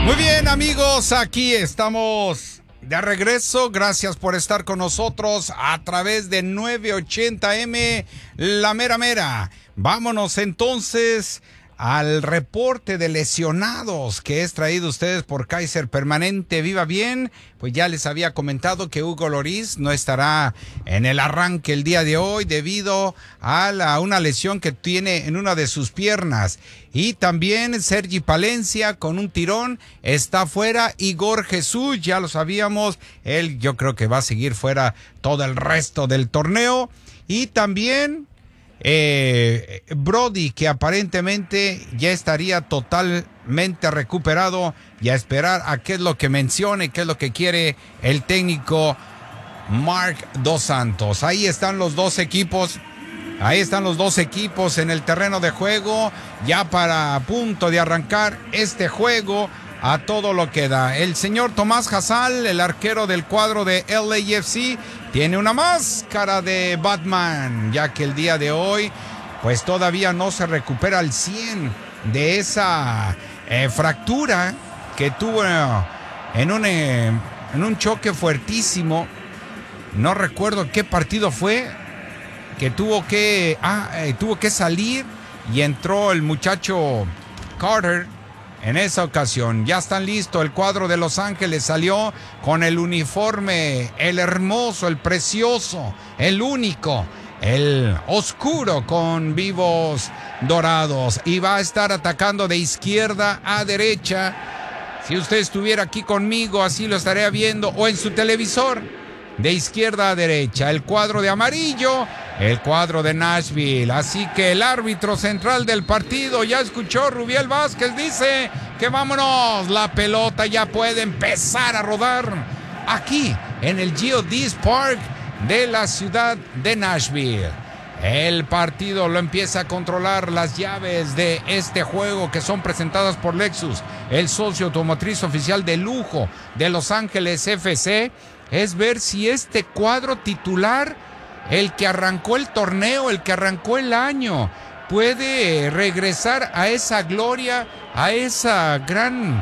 Muy bien, amigos, aquí estamos de regreso. Gracias por estar con nosotros a través de 980M La Mera Mera. Vámonos entonces al reporte de lesionados que es traído a ustedes por Kaiser Permanente Viva Bien. Pues ya les había comentado que Hugo Lloris no estará en el arranque el día de hoy debido a una lesión que tiene en una de sus piernas. Y también Sergi Palencia con un tirón está fuera. Igor Jesús, ya lo sabíamos, él yo creo que va a seguir fuera todo el resto del torneo. Y también Brody, que aparentemente ya estaría totalmente recuperado, y a esperar a qué es lo que mencione, qué es lo que quiere el técnico Marc Dos Santos. Ahí están los dos equipos. Ahí están los dos equipos en el terreno de juego, ya para a punto de arrancar este juego a todo lo que da. El señor Tomás Hasal, el arquero del cuadro de LAFC, tiene una máscara de Batman, ya que el día de hoy pues todavía no se recupera al 100 de esa fractura que tuvo en un choque fuertísimo. No recuerdo qué partido fue, que tuvo que salir y entró el muchacho Carter en esa ocasión. Ya están listos, el cuadro de Los Ángeles salió con el uniforme, el hermoso, el precioso, el único, el oscuro con vivos dorados, y va a estar atacando de izquierda a derecha. Si usted estuviera aquí conmigo, así lo estaría viendo, o en su televisor, de izquierda a derecha, el cuadro de amarillo, el cuadro de Nashville. Así que el árbitro central del partido ya escuchó, Rubiel Vázquez dice que vámonos, la pelota ya puede empezar a rodar aquí en el Geodis Park de la ciudad de Nashville. El partido lo empieza a controlar. Las llaves de este juego, que son presentadas por Lexus, el socio automotriz oficial de lujo de Los Ángeles FC, es ver si este cuadro titular, el que arrancó el torneo, el que arrancó el año, puede regresar a esa gloria, a esa gran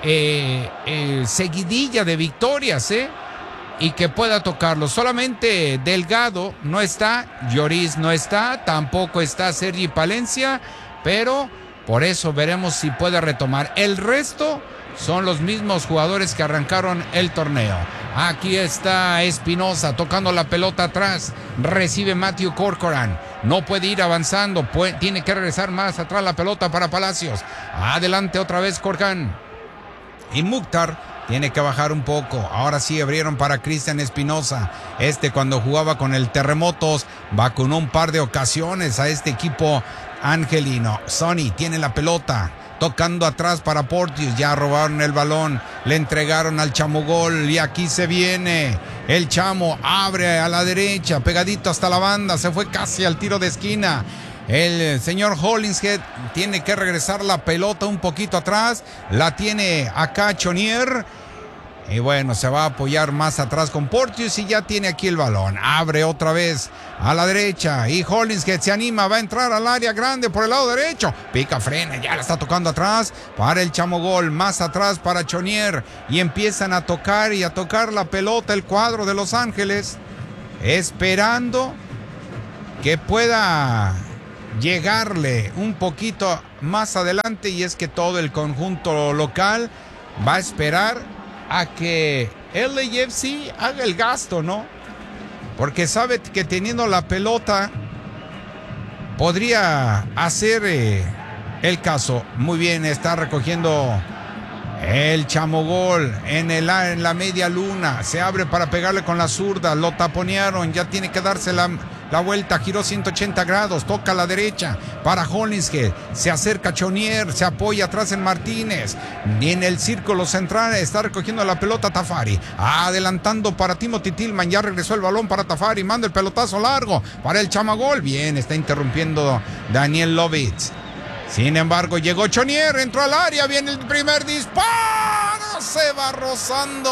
seguidilla de victorias, y que pueda tocarlo. Solamente Delgado no está, Lloris no está, tampoco está Sergi Palencia, pero por eso veremos si puede retomar. El resto son los mismos jugadores que arrancaron el torneo. Aquí está Espinosa tocando la pelota atrás. Recibe Matthew Corcoran. No puede ir avanzando. Tiene que regresar más atrás la pelota para Palacios. Adelante otra vez Corcoran. Y Mukhtar tiene que bajar un poco. Ahora sí abrieron para Cristian Espinosa. Cuando jugaba con el Terremotos vacunó un par de ocasiones a este equipo angelino. Sonny tiene la pelota, tocando atrás para Porteous. Ya robaron el balón, le entregaron al Chamogol, y aquí se viene el Chamo, abre a la derecha, pegadito hasta la banda, se fue casi al tiro de esquina. El señor Hollingshead tiene que regresar la pelota un poquito atrás, la tiene acá Chonier, y bueno, se va a apoyar más atrás con Porteous, y ya tiene aquí el balón. Abre otra vez a la derecha, y Hollingshead se anima, va a entrar al área grande por el lado derecho. Pica, frena, ya la está tocando atrás para el Chamogol, más atrás para Chonier, y empiezan a tocar y a tocar la pelota el cuadro de Los Ángeles, esperando que pueda llegarle un poquito más adelante. Y es que todo el conjunto local va a esperar a que LAFC haga el gasto, ¿no? Porque sabe que teniendo la pelota podría hacer el caso. Muy bien, está recogiendo el Chamogol en la media luna. Se abre para pegarle con la zurda. Lo taponearon, ya tiene que darse la vuelta, giró 180 grados, toca a la derecha para Hollingshead, se acerca Chonier, se apoya atrás en Martínez, y en el círculo central está recogiendo la pelota Tafari, adelantando para Timothy Tillman, ya regresó el balón para Tafari, manda el pelotazo largo para el Chamogol, bien, está interrumpiendo Daniel Lovitz. Sin embargo, llegó Chonier, entró al área, viene el primer disparo, se va rozando.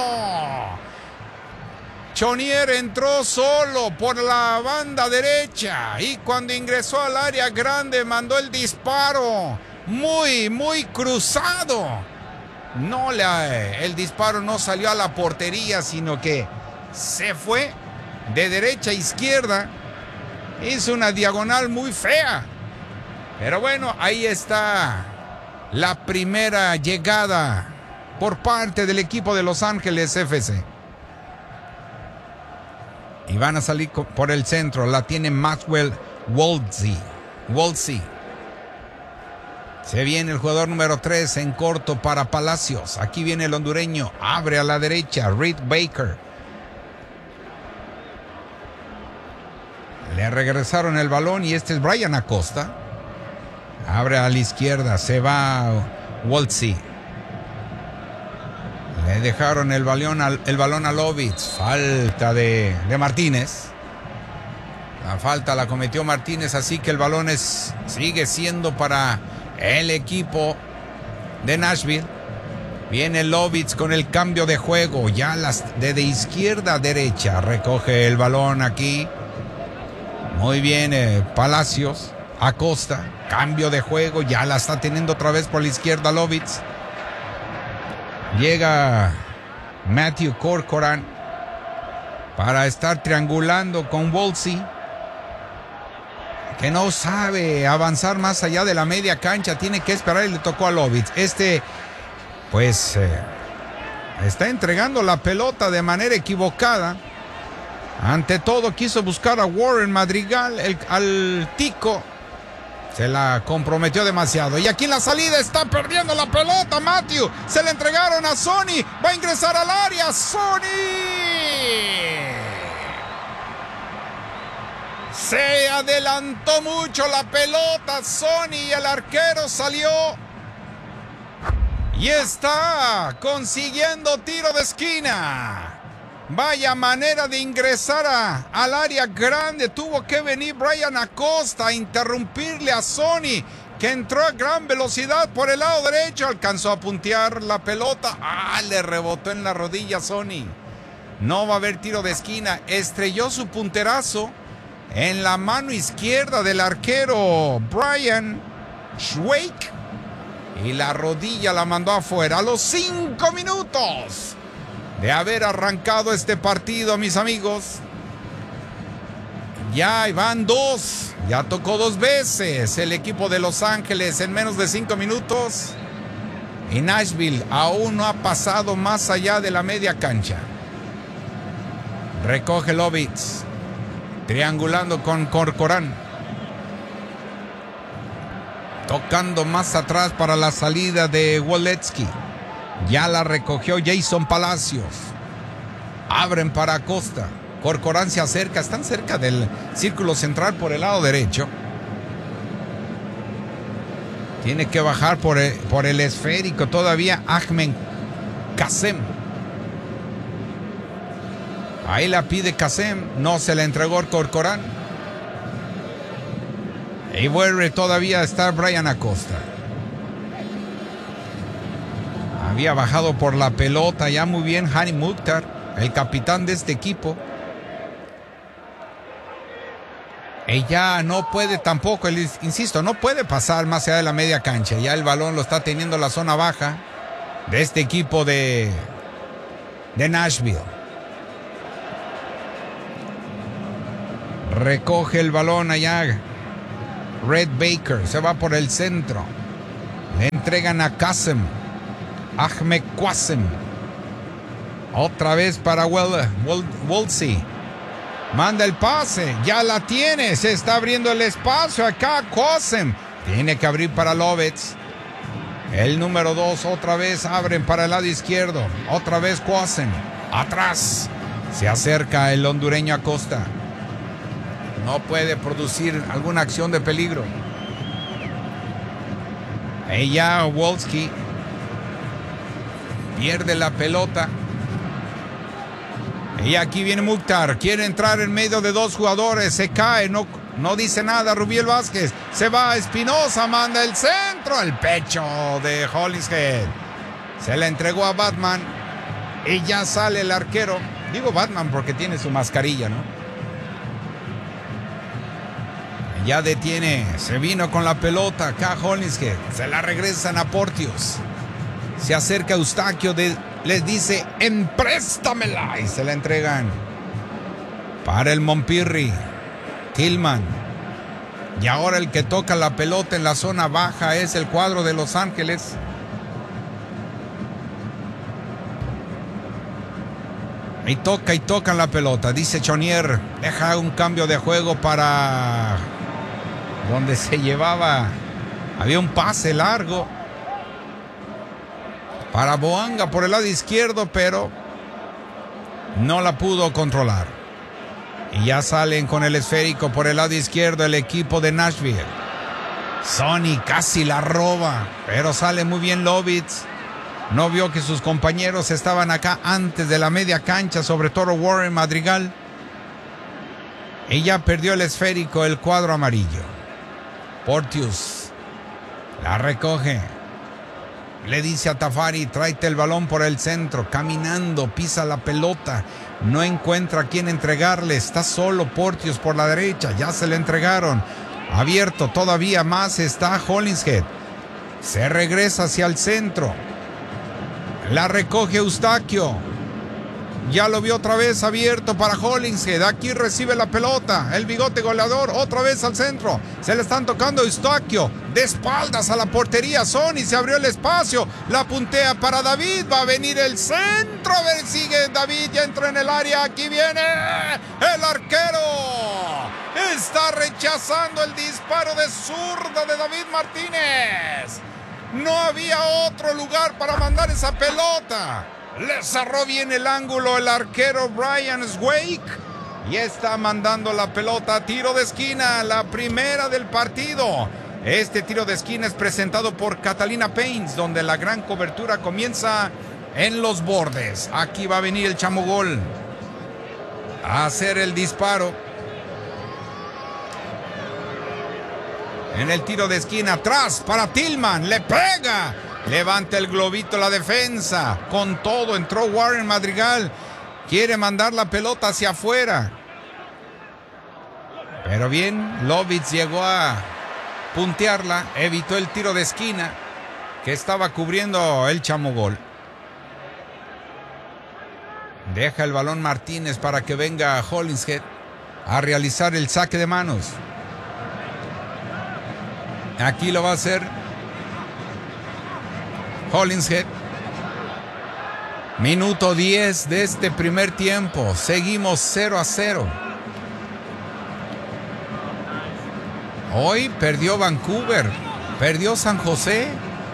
Chonier entró solo por la banda derecha, y cuando ingresó al área grande mandó el disparo muy cruzado el disparo no salió a la portería, sino que se fue de derecha a izquierda. Hizo una diagonal muy fea. Pero bueno, ahí está la primera llegada por parte del equipo de Los Ángeles FC. Y van a salir por el centro. La tiene Maxwell Wolsey. Se viene el jugador número 3 en corto para Palacios. Aquí viene el hondureño. Abre a la derecha. Reed Baker. Le regresaron el balón y este es Brian Acosta. Abre a la izquierda. Se va Wolsey. Le dejaron el balón a Lovitz. Falta de Martínez. La falta la cometió Martínez, así que el balón sigue siendo para el equipo de Nashville. Viene Lovitz con el cambio de juego. Ya de izquierda a derecha. Recoge el balón aquí. Muy bien, Palacios. Acosta. Cambio de juego. Ya la está teniendo otra vez por la izquierda Lovitz. Llega Matthew Corcoran para estar triangulando con Wolsey, que no sabe avanzar más allá de la media cancha. Tiene que esperar y le tocó a Lovitz. Pues está entregando la pelota de manera equivocada. Ante todo quiso buscar a Warren Madrigal, al tico. Se la comprometió demasiado. Y aquí en la salida está perdiendo la pelota Matthew. Se la entregaron a Sony. Va a ingresar al área. Sony. Se adelantó mucho la pelota Sony y el arquero salió. Y está consiguiendo tiro de esquina. Vaya manera de ingresar al área grande. Tuvo que venir Brian Acosta a interrumpirle a Sony, que entró a gran velocidad por el lado derecho. Alcanzó a puntear la pelota. Le rebotó en la rodilla a Sony. No va a haber tiro de esquina. Estrelló su punterazo en la mano izquierda del arquero Brian Schweik. Y la rodilla la mandó afuera a los 5 minutos de haber arrancado este partido, mis amigos. Ya van 2. Ya tocó 2 veces el equipo de Los Ángeles en menos de 5 minutos. Y Nashville aún no ha pasado más allá de la media cancha. Recoge Lovitz. Triangulando con Corcoran. Tocando más atrás para la salida de Woletsky. Ya la recogió Jason Palacios. Abren para Acosta. Corcoran se acerca. Están cerca del círculo central por el lado derecho. Tiene que bajar por el esférico todavía Ahmed Kassem. Ahí la pide Kassem. No se la entregó Corcoran. Y vuelve todavía a estar Brian Acosta. Había bajado por la pelota ya muy bien Hani Mukhtar, el capitán de este equipo. Ella no puede tampoco, insisto, no puede pasar más allá de la media cancha. Ya el balón lo está teniendo la zona baja de este equipo de Nashville. Recoge el balón allá Red Baker, se va por el centro. Le entregan a Kassem. Ahmed Kassem. Otra vez para Wolsey. Manda el pase. Ya la tiene. Se está abriendo el espacio acá. Kassem. Tiene que abrir para Lovitz. El número 2 otra vez abren para el lado izquierdo. Otra vez Kassem. Atrás. Se acerca el hondureño Acosta. No puede producir alguna acción de peligro. Ella Wolski pierde la pelota. Y aquí viene Mukhtar. Quiere entrar en medio de 2 jugadores. Se cae. No dice nada Rubiel Vázquez. Se va Espinosa. Manda el centro. El pecho de Hollingshead. Se la entregó a Batman. Y ya sale el arquero. Digo Batman porque tiene su mascarilla, ¿no? Ya detiene. Se vino con la pelota acá Hollingshead. Se la regresan a Porteous. Se acerca Eustaquio, les dice, empréstamela, y se la entregan para el Montpirri, Tillman. Y ahora el que toca la pelota en la zona baja es el cuadro de Los Ángeles. Y tocan la pelota, dice Chonier, deja un cambio de juego para donde se llevaba, había un pase largo para Boanga por el lado izquierdo, pero no la pudo controlar. Y ya salen con el esférico por el lado izquierdo el equipo de Nashville. Sonny casi la roba, pero sale muy bien Lovitz. No vio que sus compañeros estaban acá antes de la media cancha, sobre todo Warren Madrigal. Y ya perdió el esférico el cuadro amarillo. Porteous la recoge. Le dice a Tafari, tráete el balón por el centro, caminando, pisa la pelota, no encuentra a quién entregarle, está solo Porteous por la derecha, ya se le entregaron, abierto todavía más está Hollingshead, se regresa hacia el centro, la recoge Eustaquio, ya lo vio otra vez abierto para Hollingshead, aquí recibe la pelota, el bigote goleador, otra vez al centro, se le están tocando Eustaquio, de espaldas a la portería, Sonny, se abrió el espacio, la puntea para David, va a venir el centro, a ver, sigue David, ya entró en el área, aquí viene el arquero, está rechazando el disparo de zurda de David Martínez, no había otro lugar para mandar esa pelota. Le cerró bien el ángulo el arquero Brian Swake y está mandando la pelota a tiro de esquina, la primera del partido. Este tiro de esquina es presentado por Catalina Paints, donde la gran cobertura comienza en los bordes. Aquí va a venir el Chamogol a hacer el disparo. En el tiro de esquina, atrás para Tillman, le pega. Levanta el globito la defensa. Con todo entró Warren Madrigal. Quiere mandar la pelota hacia afuera. Pero bien, Lovitz llegó a puntearla. Evitó el tiro de esquina que estaba cubriendo el Chamogol. Deja el balón Martínez para que venga Hollingshead a realizar el saque de manos. Aquí lo va a hacer Hollingshead. Minuto 10 de este primer tiempo. Seguimos 0-0. Hoy perdió Vancouver. Perdió San José.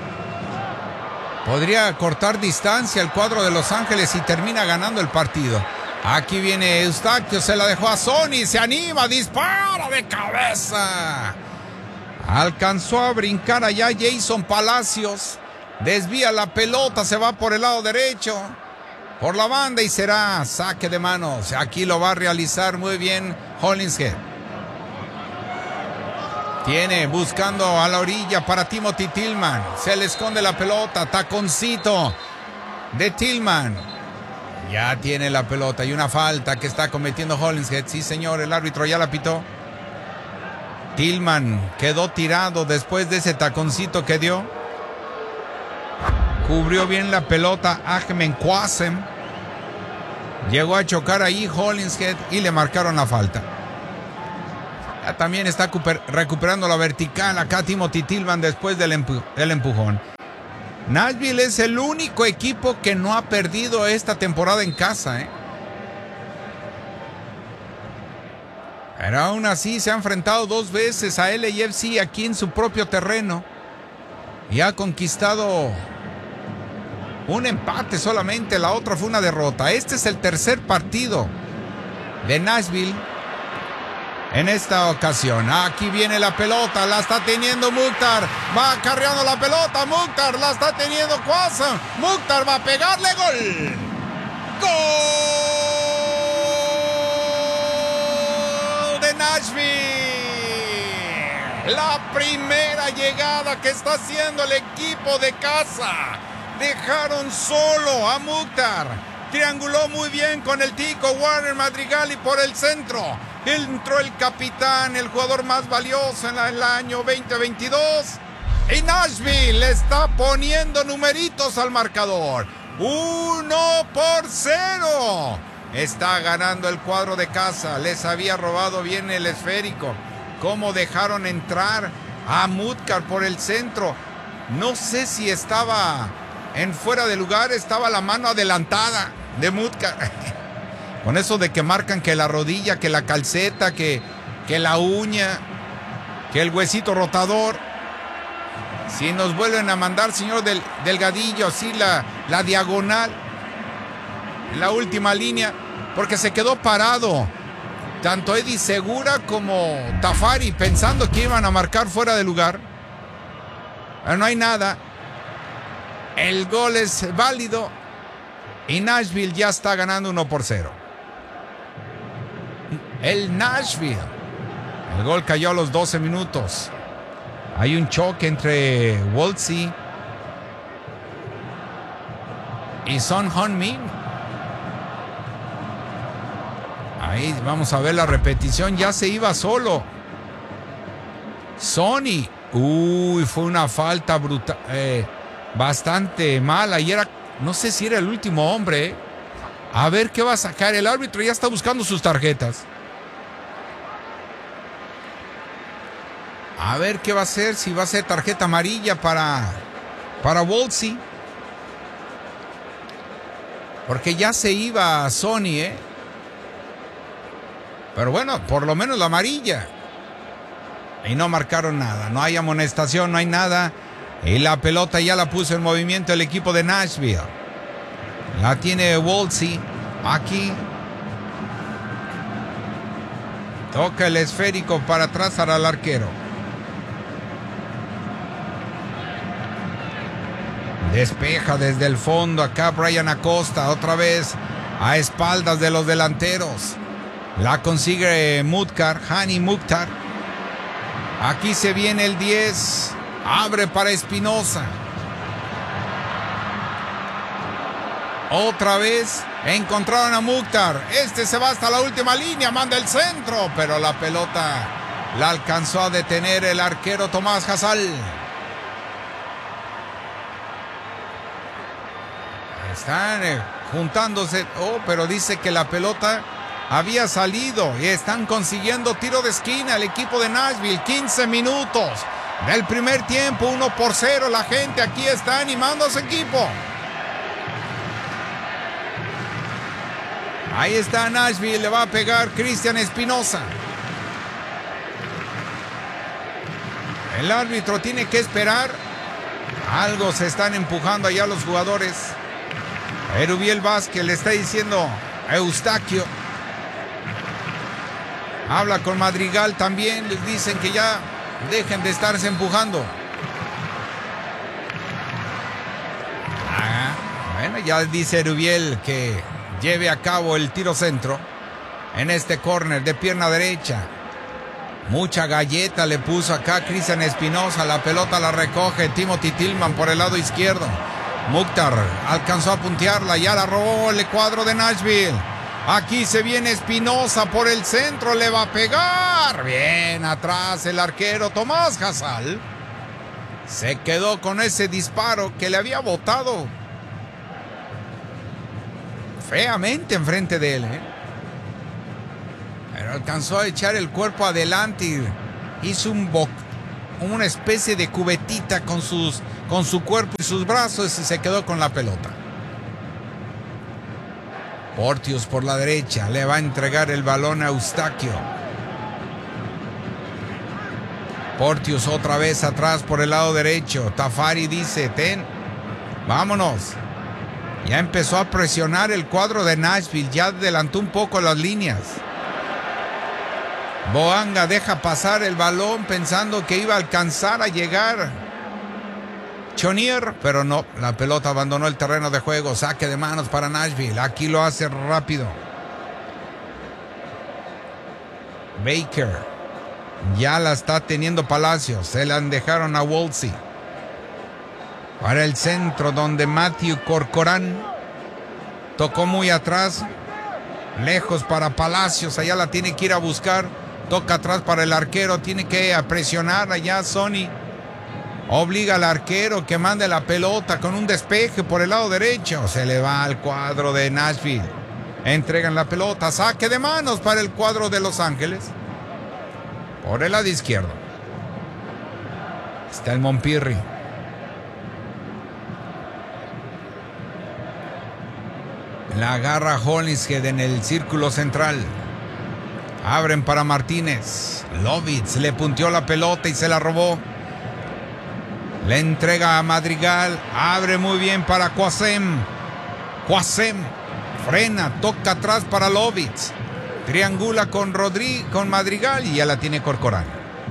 Podría cortar distancia el cuadro de Los Ángeles y termina ganando el partido. Aquí viene Eustaquio. Se la dejó a Sonny. Se anima. Dispara de cabeza. Alcanzó a brincar allá Jason Palacios. Desvía la pelota, se va por el lado derecho, por la banda y será saque de manos. Aquí lo va a realizar muy bien Hollingshead. Tiene buscando a la orilla para Timothy Tillman. Se le esconde la pelota, taconcito de Tillman. Ya tiene la pelota y una falta que está cometiendo Hollingshead. Sí, señor, el árbitro ya la pitó. Tillman quedó tirado después de ese taconcito que dio. Cubrió bien la pelota Ahmed Quasem. Llegó a chocar ahí Hollingshead y le marcaron la falta. Ya también está recuperando la vertical acá Timothy Tillman después del empujón. Nashville es el único equipo que no ha perdido esta temporada en casa, Pero aún así se ha enfrentado 2 veces a LAFC aquí en su propio terreno. Y ha conquistado un empate solamente, la otra fue una derrota. Este es el tercer partido de Nashville en esta ocasión. Aquí viene la pelota, la está teniendo Mukhtar, va acarreando la pelota, Mukhtar, la está teniendo Quasem, Mukhtar va a pegarle, gol. ¡Gol de Nashville! La primera llegada que está haciendo el equipo de casa. Dejaron solo a Mukhtar. Trianguló muy bien con el tico Warren Madrigal y por el centro entró el capitán, el jugador más valioso en el año 2022, Y Nashville le está poniendo numeritos al marcador. 1-0. Está ganando el cuadro de casa. Les había robado bien el esférico. Cómo dejaron entrar a Mutkar por el centro. No sé si estaba en fuera de lugar. Estaba la mano adelantada de Mutkar. Con eso de que marcan que la rodilla, que la calceta, que la uña, que el huesito rotador. Si nos vuelven a mandar, señor Delgadillo, así la diagonal, la última línea, porque se quedó parado tanto Eddie Segura como Tafari pensando que iban a marcar fuera de lugar. Pero no hay nada. El gol es válido y Nashville ya está ganando 1-0. El Nashville. El gol cayó a los 12 minutos. Hay un choque entre Wolsey y Son Heung-min. Ahí vamos a ver la repetición. Ya se iba solo Sonny. Uy, fue una falta brutal, bastante mala. Y era, no sé si era el último hombre. A ver qué va a sacar. El árbitro ya está buscando sus tarjetas. A ver qué va a hacer, si va a ser tarjeta amarilla para Wolsey. Porque ya se iba Sonny, Pero bueno, por lo menos la amarilla. Y no marcaron nada, no hay amonestación, no hay nada. Y la pelota ya la puso en movimiento el equipo de Nashville. La tiene Wolsey aquí. Toca el esférico para atrás al arquero. Despeja desde el fondo acá Brian Acosta, otra vez a espaldas de los delanteros. La consigue Mutkar, Hani Mukhtar. Aquí se viene el 10. Abre para Espinosa. Otra vez encontraron a Mukhtar. Este se va hasta la última línea, manda el centro, pero la pelota la alcanzó a detener el arquero Tomás Hasal. Están juntándose. Pero dice que la pelota había salido y están consiguiendo tiro de esquina el equipo de Nashville. 15 minutos del primer tiempo, 1-0. La gente aquí está animando a su equipo. Ahí está Nashville, le va a pegar Cristian Espinosa. El árbitro tiene que esperar. Algo se están empujando allá los jugadores. Erubiel Vázquez le está diciendo a Eustaquio. Habla con Madrigal también. Les dicen que ya dejen de estarse empujando. Bueno, ya dice Erubiel que lleve a cabo el tiro centro en este córner de pierna derecha. Mucha galleta le puso acá Cristian Espinosa. La pelota la recoge Timothy Tillman por el lado izquierdo. Mukhtar alcanzó a puntearla, ya la robó el cuadro de Nashville. Aquí se viene Espinosa por el centro, le va a pegar. Bien atrás el arquero Tomás Hasal. Se quedó con ese disparo que le había botado feamente enfrente de él. Pero alcanzó a echar el cuerpo adelante y hizo una especie de cubetita con su cuerpo y sus brazos y se quedó con la pelota. Porteous por la derecha, le va a entregar el balón a Eustaquio. Porteous otra vez atrás por el lado derecho. Tafari dice, vámonos. Ya empezó a presionar el cuadro de Nashville, ya adelantó un poco las líneas. Boanga deja pasar el balón pensando que iba a alcanzar a llegar Chonier, pero no, la pelota abandonó el terreno de juego. Saque de manos para Nashville. Aquí lo hace rápido Baker. Ya la está teniendo Palacios. Se la dejaron a Wolsey. Para el centro donde Matthew Corcoran tocó muy atrás. Lejos para Palacios. Allá la tiene que ir a buscar. Toca atrás para el arquero. Tiene que presionar allá Sonny. Obliga al arquero que mande la pelota con un despeje por el lado derecho. Se le va al cuadro de Nashville. Entregan la pelota. Saque de manos para el cuadro de Los Ángeles. Por el lado izquierdo. Está el Montpirri. La agarra Hollingshead en el círculo central. Abren para Martínez. Lovitz le punteó la pelota y se la robó. Le entrega a Madrigal. Abre muy bien para Quasem. Quasem frena, toca atrás para Lovitz. Triangula con Madrigal y ya la tiene Corcoran.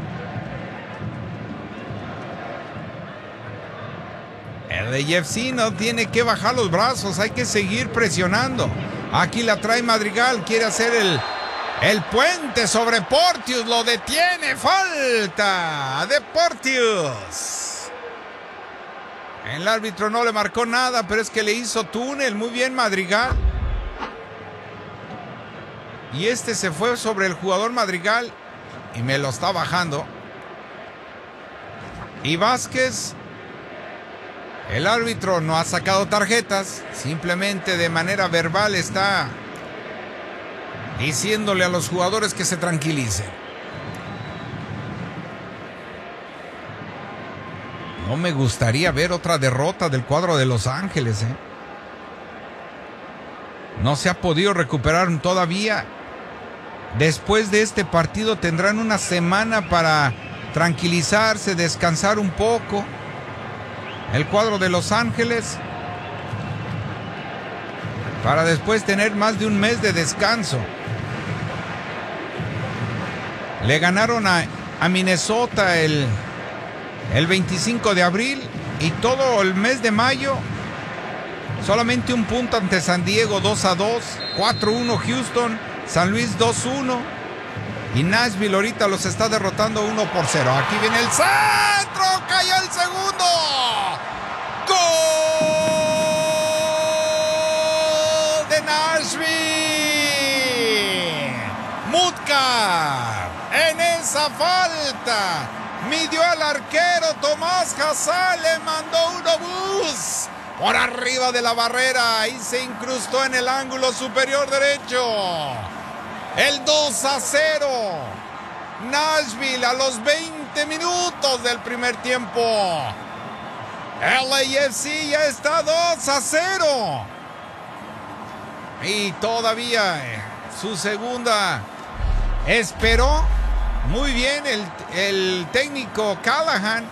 El AFC no tiene que bajar los brazos, hay que seguir presionando. Aquí la trae Madrigal, quiere hacer el puente sobre Porteous, lo detiene, falta de Porteous. El árbitro no le marcó nada, pero es que le hizo túnel, muy bien Madrigal. Y este se fue sobre el jugador Madrigal y me lo está bajando. Y Vázquez, el árbitro no ha sacado tarjetas, simplemente de manera verbal está diciéndole a los jugadores que se tranquilicen. No me gustaría ver otra derrota del cuadro de Los Ángeles, No se ha podido recuperar todavía. Después de este partido tendrán una semana para tranquilizarse, descansar un poco. El cuadro de Los Ángeles, para después tener más de un mes de descanso. Le ganaron a Minnesota el 25 de abril y todo el mes de mayo solamente un punto ante San Diego, 2-2, 4-1 Houston, San Luis 2-1 y Nashville ahorita los está derrotando 1-0. Aquí viene el centro, cayó el segundo. ¡Gol de Nashville! Mutkar en esa falta midió al arquero Tomás Hassan, le mandó un obús por arriba de la barrera y se incrustó en el ángulo superior derecho. El 2-0. Nashville a los 20 minutos del primer tiempo. LAFC ya está 2-0. Y todavía su segunda. Esperó muy bien el técnico Callahan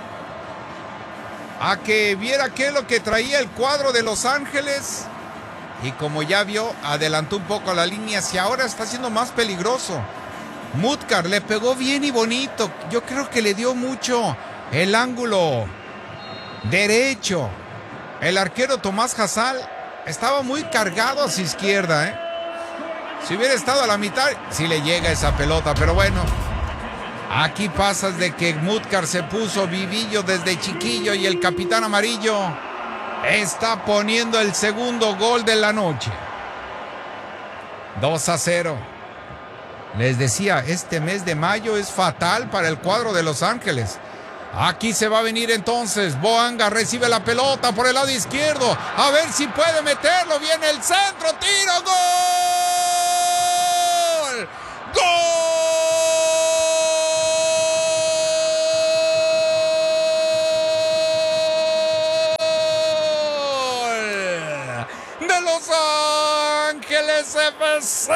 a que viera qué es lo que traía el cuadro de Los Ángeles. Y como ya vio, adelantó un poco la línea hacia ahora, está siendo más peligroso. Mutkar le pegó bien y bonito. Yo creo que le dio mucho el ángulo derecho. El arquero Tomás Hassan estaba muy cargado a su izquierda, Si hubiera estado a la mitad, sí le llega esa pelota, pero bueno. Aquí pasas de que Mutkar se puso vivillo desde chiquillo y el capitán amarillo está poniendo el segundo gol de la noche. 2-0. Les decía, este mes de mayo es fatal para el cuadro de Los Ángeles. Aquí se va a venir entonces. Boanga recibe la pelota por el lado izquierdo. A ver si puede meterlo. Viene el centro. Tiro. ¡Gol! ¡Gol! De Los Ángeles FC.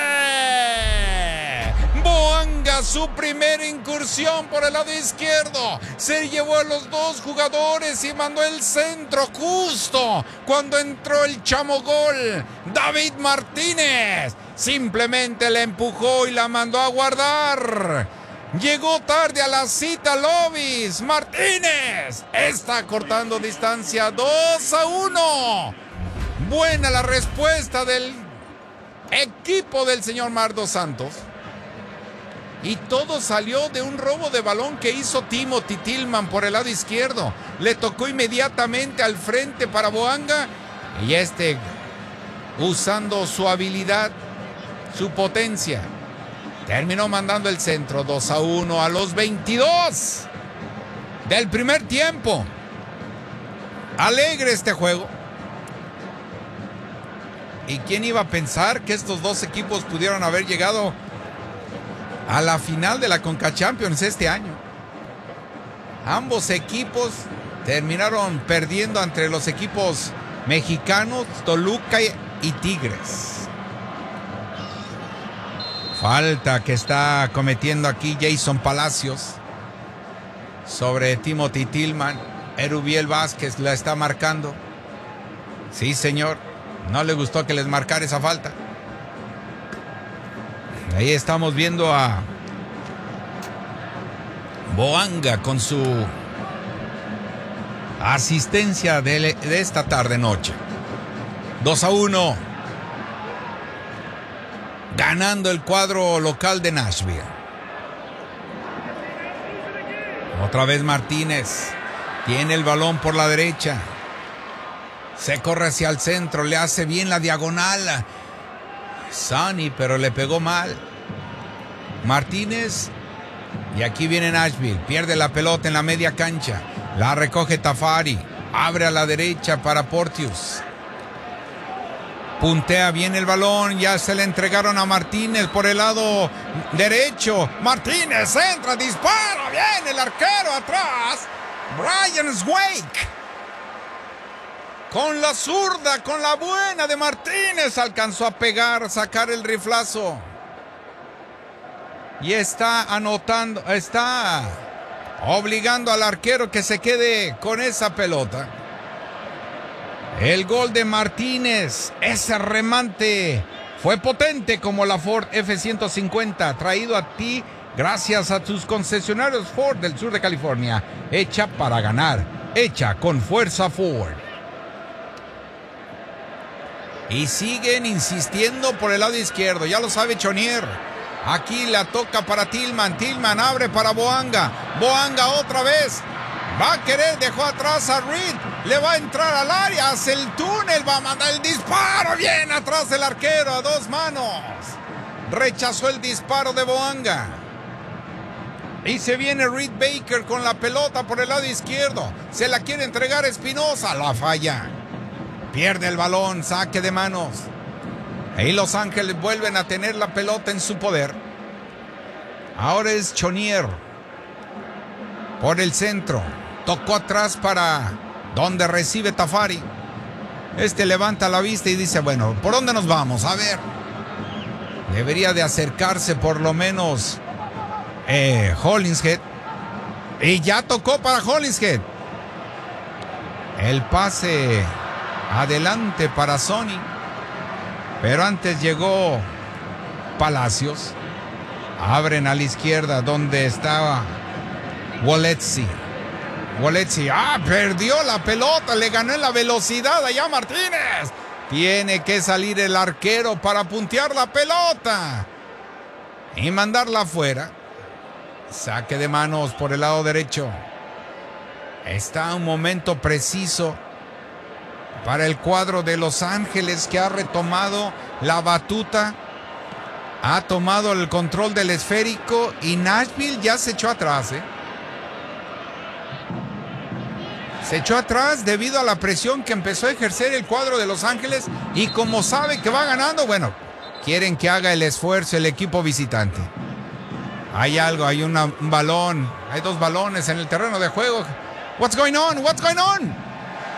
Boanga, su primera incursión por el lado izquierdo, se llevó a los dos jugadores y mandó el centro justo cuando entró el chamogol. David Martínez simplemente la empujó y la mandó a guardar. Llegó tarde a la cita Lovis. Martínez está cortando distancia. 2-1. Buena la respuesta del equipo del señor Marc Dos Santos. Y todo salió de un robo de balón que hizo Timothy Tillman por el lado izquierdo. Le tocó inmediatamente al frente para Boanga. Y usando su habilidad, su potencia, terminó mandando el centro. 2-1 a los 22 del primer tiempo. Alegre este juego. ¿Y quién iba a pensar que estos dos equipos pudieron haber llegado a la final de la Conca Champions este año? Ambos equipos terminaron perdiendo entre los equipos mexicanos, Toluca y Tigres. Falta que está cometiendo aquí Jason Palacios sobre Timothy Tillman. Erubiel Vázquez la está marcando. Sí, señor. No le gustó que les marcara esa falta. Ahí estamos viendo a Boanga con su asistencia de esta tarde-noche. 2-1. Ganando el cuadro local de Nashville. Otra vez Martínez. Tiene el balón por la derecha. Se corre hacia el centro. Le hace bien la diagonal. Sonny, pero le pegó mal. Martínez. Y aquí viene Nashville. Pierde la pelota en la media cancha. La recoge Tafari. Abre a la derecha para Porteous. Puntea bien el balón. Ya se le entregaron a Martínez por el lado derecho. Martínez entra, dispara. Bien el arquero atrás. Brian Wake. Con la zurda, con la buena de Martínez. Alcanzó a pegar, sacar el riflazo. Y está anotando, está obligando al arquero que se quede con esa pelota. El gol de Martínez, ese remate fue potente como la Ford F-150, traído a ti gracias a tus concesionarios Ford del sur de California. Hecha para ganar, hecha con fuerza Ford. Y siguen insistiendo por el lado izquierdo, ya lo sabe Chonier. Aquí la toca para Tillman. Tillman abre para Boanga. Boanga otra vez. Va a querer, dejó atrás a Reed. Le va a entrar al área, hace el túnel, va a mandar el disparo. Bien atrás el arquero a dos manos. Rechazó el disparo de Boanga. Y se viene Reed Baker con la pelota por el lado izquierdo. Se la quiere entregar a Espinosa. La falla. Pierde el balón, saque de manos. Ahí Los Ángeles vuelven a tener la pelota en su poder. Ahora es Chonier. Por el centro. Tocó atrás para donde recibe Tafari. Este levanta la vista y dice, bueno, ¿por dónde nos vamos? A ver. Debería de acercarse por lo menos Hollingshead. Y ya tocó para Hollingshead. El pase adelante para Sonny. Pero antes llegó Palacios. Abren a la izquierda donde estaba Woletzi. Woletzi, perdió la pelota, le ganó en la velocidad allá Martínez. Tiene que salir el arquero para puntear la pelota y mandarla afuera. Saque de manos por el lado derecho. Está un momento preciso para el cuadro de Los Ángeles, que ha retomado la batuta, ha tomado el control del esférico y Nashville ya se echó atrás. Se echó atrás debido a la presión que empezó a ejercer el cuadro de Los Ángeles y como sabe que va ganando, bueno, quieren que haga el esfuerzo el equipo visitante. Hay algo, hay un balón, hay dos balones en el terreno de juego. What's going on? What's going on?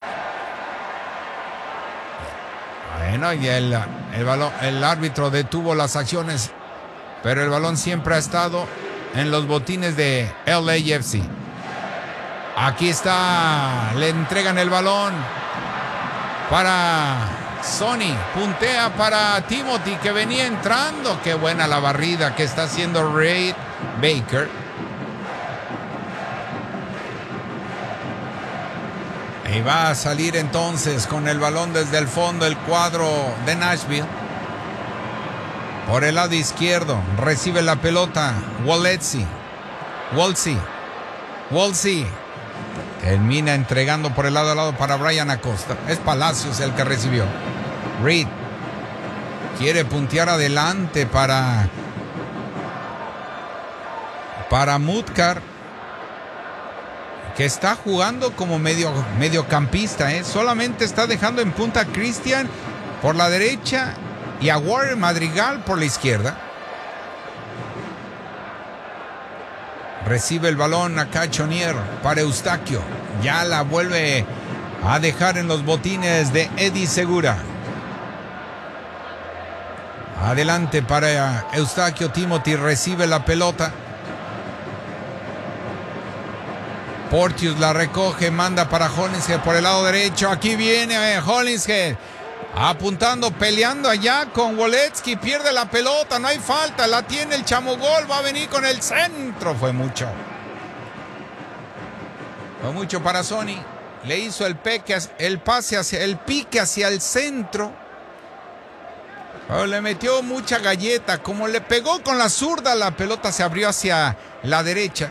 Bueno, y el árbitro detuvo las acciones, pero el balón siempre ha estado en los botines de LAFC. Aquí está, le entregan el balón para Sonny, puntea para Timothy que venía entrando. Qué buena la barrida que está haciendo Reed Baker. Y va a salir entonces con el balón desde el fondo el cuadro de Nashville. Por el lado izquierdo recibe la pelota Woletzi. Wolsey termina entregando por el lado a lado para Brian Acosta. Es Palacios el que recibió. Reed quiere puntear adelante para Mutkar. que está jugando como mediocampista, ¿eh? Solamente está dejando en punta a Christian por la derecha y a Warren Madrigal por la izquierda. Recibe el balón acá Chonier para Eustaquio. Ya la vuelve a dejar en los botines de Eddie Segura. Adelante para Eustaquio. Timothy recibe la pelota. Porteous la recoge, manda para Hollingshead por el lado derecho. Aquí viene Hollingshead apuntando, peleando allá con Wolewski. Pierde la pelota, no hay falta, la tiene el Chamogol. Va a venir con el centro. Fue mucho para Sony. Le hizo el pique hacia el centro. Pero le metió mucha galleta. Como le pegó con la zurda, la pelota se abrió hacia la derecha.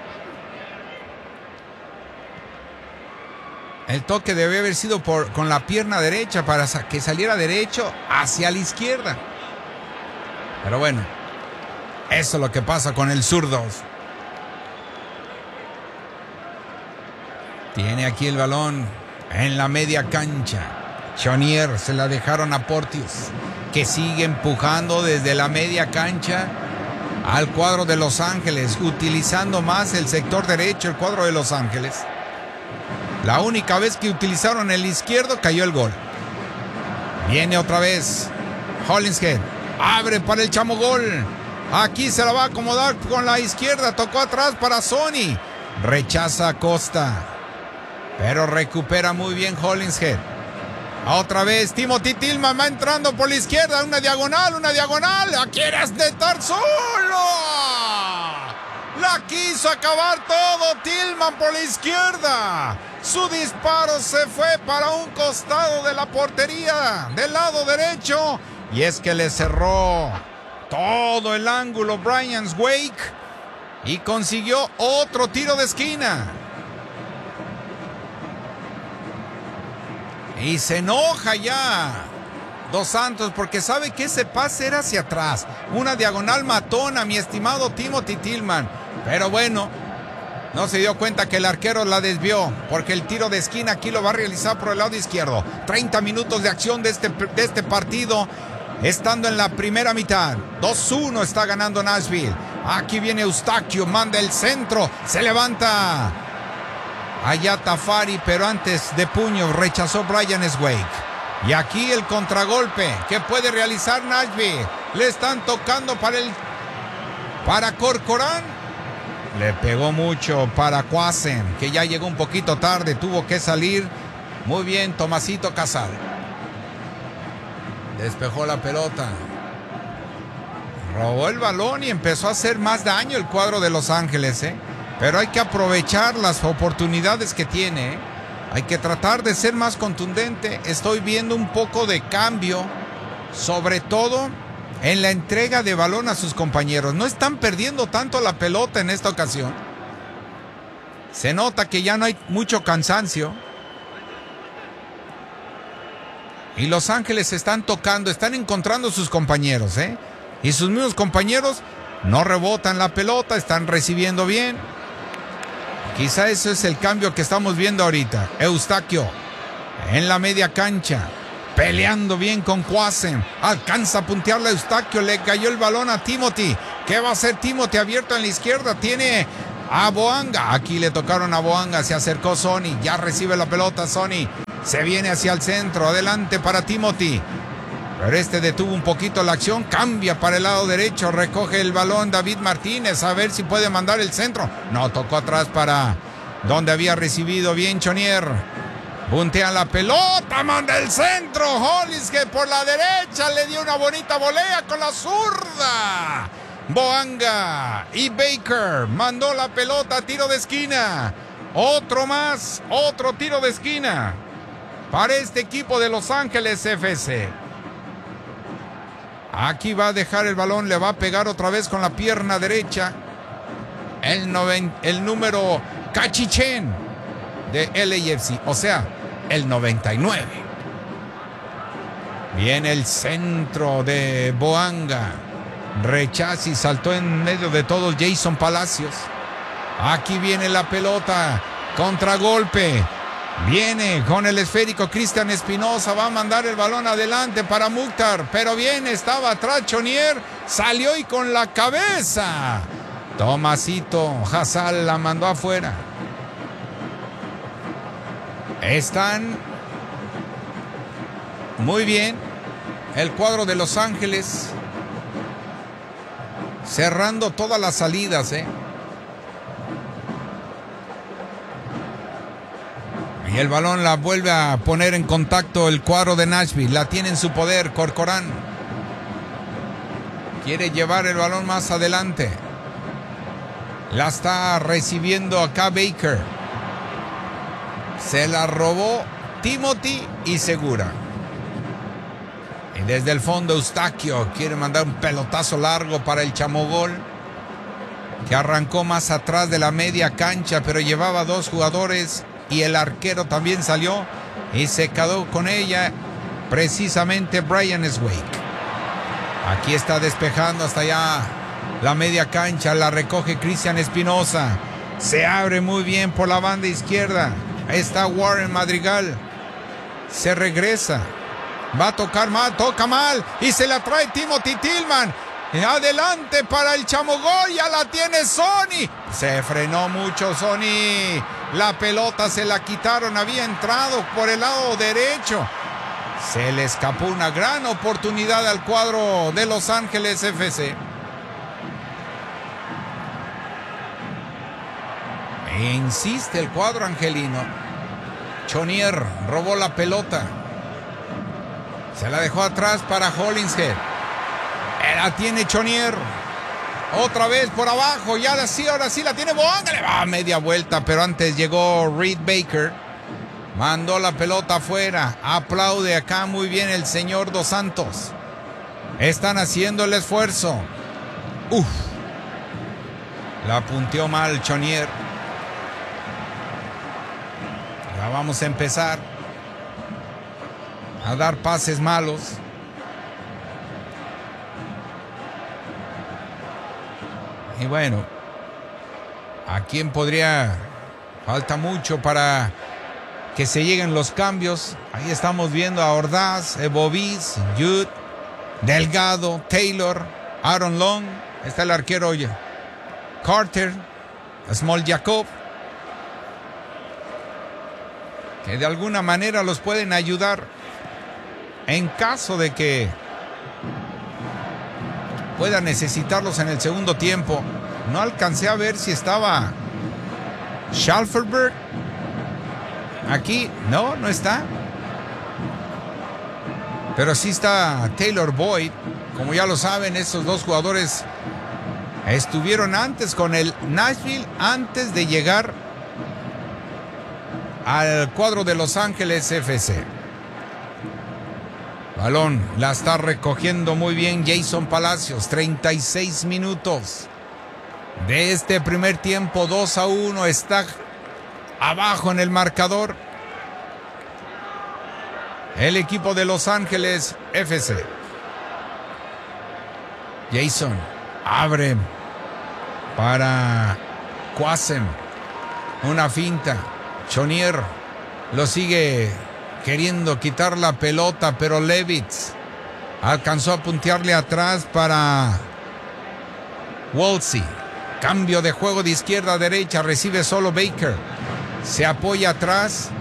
El toque debe haber sido con la pierna derecha para que saliera derecho hacia la izquierda. Pero bueno, eso es lo que pasa con el zurdo. Tiene aquí el balón en la media cancha. Chonier se la dejaron a Porteous, que sigue empujando desde la media cancha al cuadro de Los Ángeles, utilizando más el sector derecho, el cuadro de Los Ángeles. La única vez que utilizaron el izquierdo cayó el gol. Viene otra vez Hollingshead. Abre para el Chamogol. Aquí se la va a acomodar con la izquierda. Tocó atrás para Sony. Rechaza a Costa. Pero recupera muy bien Hollingshead. Otra vez Timothy Tillman va entrando por la izquierda. Una diagonal. Aquí eres de estar solo. La quiso acabar todo Tillman por la izquierda. Su disparo se fue para un costado de la portería del lado derecho. Y es que le cerró todo el ángulo Brian Wake. Y consiguió otro tiro de esquina. Y se enoja ya Dos Santos porque sabe que ese pase era hacia atrás. Una diagonal matona, mi estimado Timothy Tillman. Pero bueno, no se dio cuenta que el arquero la desvió, porque el tiro de esquina aquí lo va a realizar por el lado izquierdo. 30 minutos de acción de este partido, estando en la primera mitad. 2-1 está ganando Nashville. Aquí viene Eustaquio, manda el centro, se levanta allá Tafari, pero antes de puño rechazó Brian Wake. Y aquí el contragolpe que puede realizar Nashville. Le están tocando para Corcoran. Le pegó mucho para Quasen, que ya llegó un poquito tarde, tuvo que salir. Muy bien, Tomasito Casal. Despejó la pelota. Robó el balón y empezó a hacer más daño el cuadro de Los Ángeles, ¿eh? Pero hay que aprovechar las oportunidades que tiene, ¿eh? Hay que tratar de ser más contundente. Estoy viendo un poco de cambio, sobre todo en la entrega de balón a sus compañeros. No están perdiendo tanto la pelota en esta ocasión. Se nota que ya no hay mucho cansancio. Y Los Ángeles están tocando, están encontrando sus compañeros, ¿eh? Y sus mismos compañeros no rebotan la pelota, están recibiendo bien. Quizá eso es el cambio que estamos viendo ahorita. Eustaquio en la media cancha, peleando bien con Quasen. Alcanza a puntearle a Eustaquio, le cayó el balón a Timothy. ¿Qué va a hacer Timothy abierto en la izquierda? Tiene a Boanga. Aquí le tocaron a Boanga, se acercó Sony. Ya recibe la pelota Sony. Se viene hacia el centro, adelante para Timothy. Pero detuvo un poquito la acción, cambia para el lado derecho, recoge el balón David Martínez, a ver si puede mandar el centro. No, tocó atrás para donde había recibido bien Chonier. Puntea la pelota, manda el centro. Hollingshead por la derecha, le dio una bonita volea con la zurda. Boanga y Baker mandó la pelota, tiro de esquina. Otro más, otro tiro de esquina para este equipo de Los Ángeles FC. Aquí va a dejar el balón, le va a pegar otra vez con la pierna derecha el número Cachichen de LAFC, o sea, el 99. Viene el centro de Boanga. Rechaza y saltó en medio de todos Jason Palacios. Aquí viene la pelota Contragolpe. Viene con el esférico Cristian Espinosa. Va a mandar el balón adelante para Mukhtar. Pero viene, estaba atrás Chonier. Salió y con la cabeza. Tomasito Hasal la mandó afuera. Están muy bien el cuadro de Los Ángeles. Cerrando todas las salidas, Y el balón la vuelve a poner en contacto el cuadro de Nashville. La tiene en su poder Corcoran. Quiere llevar el balón más adelante. La está recibiendo acá Baker. Se la robó Timothy y Segura. Y desde el fondo Eustaquio quiere mandar un pelotazo largo para el Chamogol, que arrancó más atrás de la media cancha, pero llevaba dos jugadores y el arquero también salió y se quedó con ella precisamente Brian Swake. Aquí está despejando hasta allá la media cancha, la recoge Cristian Espinosa. Se abre muy bien por la banda izquierda. Ahí está Warren Madrigal. Se regresa. Va a tocar mal, toca mal. Y se la trae Timothy Tillman. Adelante para el Chamogol. Ya la tiene Sony. Se frenó mucho Sony. La pelota se la quitaron. Había entrado por el lado derecho. Se le escapó una gran oportunidad al cuadro de Los Ángeles FC. E insiste el cuadro angelino. Chonier robó la pelota. Se la dejó atrás para Hollingshead. La tiene Chonier. Otra vez por abajo. Ya ahora sí la tiene Boanga. Le va a media vuelta. Pero antes llegó Reed Baker. Mandó la pelota afuera. Aplaude acá muy bien el señor Dos Santos. Están haciendo el esfuerzo. La punteó mal Chonier. Ya vamos a empezar a dar pases malos. Y bueno, ¿a quién podría? Falta mucho para que se lleguen los cambios. Ahí estamos viendo a Ordaz, Bovis, Jude, Delgado, Taylor, Aaron Long. Está el arquero Carter, Small Jacob, que de alguna manera los pueden ayudar en caso de que pueda necesitarlos en el segundo tiempo. No alcancé a ver si estaba Schalferberg aquí. No está. Pero sí está Taylor Boyd. Como ya lo saben, estos dos jugadores estuvieron antes con el Nashville antes de llegar al cuadro de Los Ángeles FC. Balón la está recogiendo muy bien Jason Palacios. 36 minutos de este primer tiempo. 2-1. Está abajo en el marcador el equipo de Los Ángeles FC. Jason abre para Quasem. Una finta. Chonier lo sigue queriendo quitar la pelota, pero Levitz alcanzó a puntearle atrás para Wolsey. Cambio de juego de izquierda a derecha. Recibe solo Baker. Se apoya atrás.